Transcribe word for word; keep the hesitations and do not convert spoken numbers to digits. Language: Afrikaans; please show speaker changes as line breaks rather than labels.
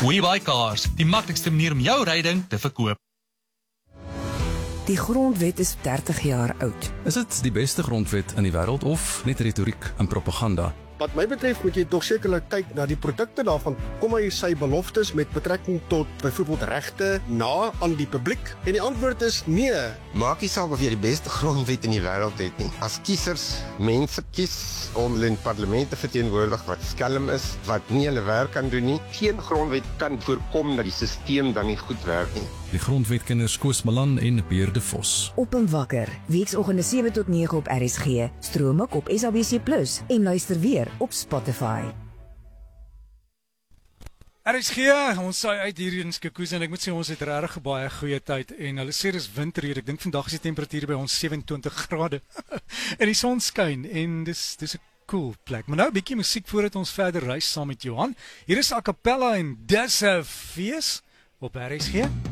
WeBuyCars, die maklikste manier om jou ryding te verkoop.
Die grondwet is dertig jaar oud.
Is dit die beste grondwet in die wêreld of net retoriek en propaganda?
Wat my betref moet jy tog sekerlik kyk na die produkte daarvan. Kom hy sy beloftes met betrekking tot byvoorbeeld regte na aan die publiek? En die antwoord is nee.
Maak nie saak of jy die beste grondwet in die wêreld het nie. As kiesers mense kies om in parlement te verteenwoordig wat skelm is, wat nie hulle werk kan doen nie, geen grondwet kan voorkom dat die stelsel dan nie goed werk nie.
Die grondwetkenners Koos Malan en Beer de Vos.
Op en wakker, weekoggende sewe tot nege op R S G, stroom ek op S A B C plus en luister weer op Spotify.
R S G, ons saai uit hier in Skikuza en ek moet sê ons het regtig baie goeie tyd en hulle sê dis winter hier. Ek dink vandag is die temperatuur by ons sewe-en-twintig grade en die son skyn en dis dis 'n cool plek. Maar nou 'n bietjie musiek voordat ons verder reis saam met Johan. Hier is a cappella en dis 'n fees op R S G.